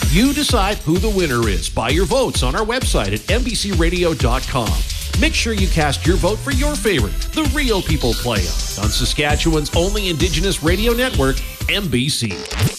You decide who the winner is by your votes on our website at mbcradio.com. Make sure you cast your vote for your favorite, the Real People Play on Saskatchewan's only Indigenous radio network, MBC.